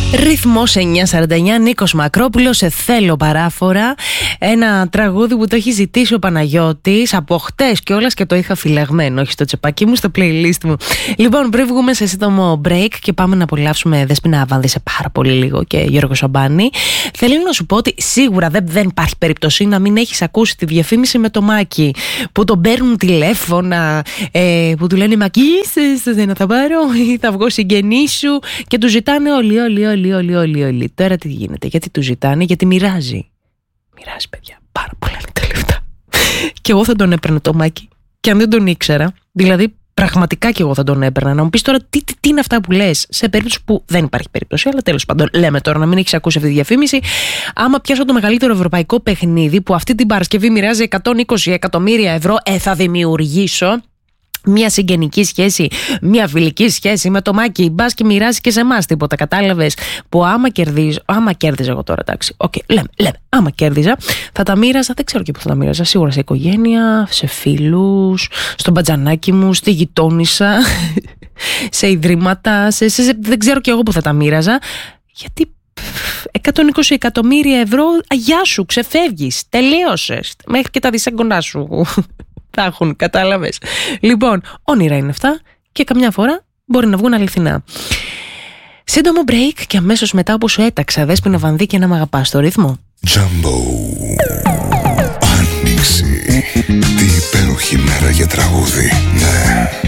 Ρυθμός 949, Νίκος Μακρόπουλος, σε θέλω παράφορα. Ένα τραγούδι που το έχει ζητήσει ο Παναγιώτης από χτες κιόλας και το είχα φυλαγμένο, όχι στο τσεπάκι μου, στο playlist μου. Λοιπόν, πριν βγούμε σε σύντομο break και πάμε να απολαύσουμε Δέσποινα Αβάνδη σε πάρα πολύ λίγο και Γιώργο Σαμπάνη, θέλω να σου πω ότι σίγουρα δεν υπάρχει περίπτωση να μην έχεις ακούσει τη διαφήμιση με το Μάκη που τον παίρνουν τηλέφωνα, που του λένε Μακή, δεν θα πάρω ή θα βγω συγγενή σου και του ζητάνε όλοι. Τώρα τι γίνεται, γιατί του ζητάνε, γιατί μοιράζει, παιδιά, πάρα πολλά τα λεφτά. Και εγώ θα τον έπαιρνα το Μάκη, και αν δεν τον ήξερα, δηλαδή πραγματικά και εγώ θα τον έπαιρνα. Να μου πεις τώρα τι είναι αυτά που λες, σε περίπτωση που δεν υπάρχει περίπτωση, αλλά τέλος πάντων, λέμε τώρα να μην έχεις ακούσει αυτή τη διαφήμιση. Άμα πιάσω το μεγαλύτερο ευρωπαϊκό παιχνίδι που αυτή την Παρασκευή μοιράζει 120 εκατομμύρια ευρώ, θα δημιουργήσω μια συγγενική σχέση, μια φιλική σχέση με το Μάκη. Μπας και μοιράζει και σε εμάς τίποτα, κατάλαβες? Που άμα κέρδιζα εγώ τώρα, εντάξει, λέμε, άμα κέρδιζα, θα τα μοίραζα, δεν ξέρω και πού θα τα μοίραζα. Σίγουρα σε οικογένεια, σε φίλους, στο μπατζανάκι μου, στη γειτόνισσα, σε ιδρύματα, δεν ξέρω και εγώ πού θα τα μοίραζα. Γιατί 120 εκατομμύρια ευρώ, γεια σου, ξεφεύγεις, τελείωσες. Μέχρι και τα δισέγγονά σου θα έχουν, κατάλαβες? Λοιπόν, όνειρα είναι αυτά και καμιά φορά μπορεί να βγουν αληθινά. Σύντομο break και αμέσως μετά, όπως σου έταξα, Δέσποινα Αβάνδη και να μ' αγαπάς στο ρυθμό. Jumbo. Άνοιξη. Τι υπέροχη μέρα για τραγούδι. Ναι.